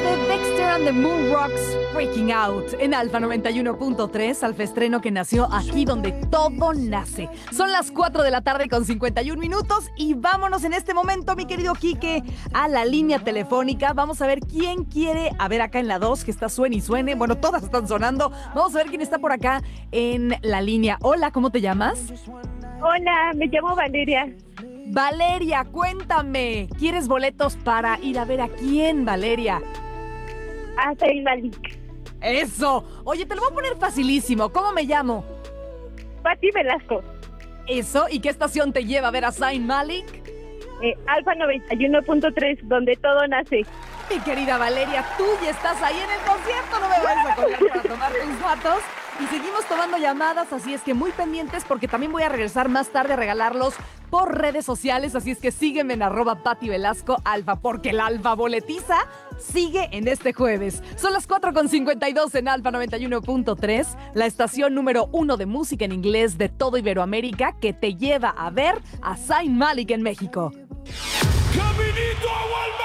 de Dexter and the Moon Rocks Freaking Out en Alfa 91.3, Alfa Estreno que nació aquí donde todo nace. Son las 4 de la tarde con 51 minutos y vámonos en este momento, mi querido Quique, a la línea telefónica. Vamos a ver quién quiere, a ver acá en la 2 que está suene y suene. Bueno, todas están sonando. Vamos a ver quién está por acá en la línea. Hola, ¿cómo te llamas? Hola, me llamo Valeria. Valeria, cuéntame, ¿quieres boletos para ir a ver a quién, Valeria? A Zayn Malik. ¡Eso! Oye, te lo voy a poner facilísimo. ¿Cómo me llamo? Pati Velasco. ¿Eso? ¿Y qué estación te lleva a ver a Zayn Malik? Alfa 91.3, donde todo nace. Mi querida Valeria, tú ya estás ahí en el concierto. No me vayas a colgar para tomar tus datos. Y seguimos tomando llamadas, así es que muy pendientes porque también voy a regresar más tarde a regalarlos por redes sociales. Así es que sígueme en @Pati Velasco Alfa, porque el Alfa boletiza sigue en este jueves. Son las 4:52 en Alfa 91.3, la estación número 1 de música en inglés de todo Iberoamérica que te lleva a ver a Zayn Malik en México. ¡Caminito a Walmart!